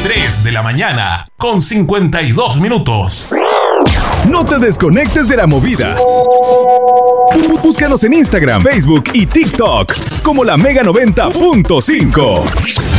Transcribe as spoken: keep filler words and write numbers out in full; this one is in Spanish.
tres de la mañana con cincuenta y dos minutos. No te desconectes de la movida. Búscanos en Instagram, Facebook y TikTok como la Mega noventa punto cinco.